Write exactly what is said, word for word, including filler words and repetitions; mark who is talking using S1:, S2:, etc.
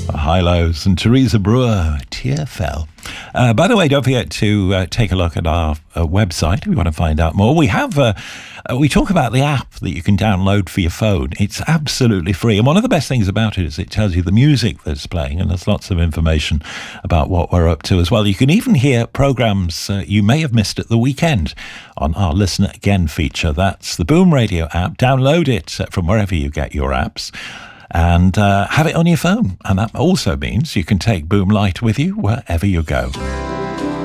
S1: Highlows and Teresa Brewer, Tear Fell. Uh, by the way, don't forget to uh, take a look at our uh, website if you want to find out more. We have, uh, uh, we talk about the app that you can download for your phone. It's absolutely free. And one of the best things about it is it tells you the music that's playing, and there's lots of information about what we're up to as well. You can even hear programs uh, you may have missed at the weekend on our Listen Again feature. That's the Boom Radio app. Download it uh, from wherever you get your apps. And uh, have it on your phone. And that also means you can take Boom Light with you wherever you go.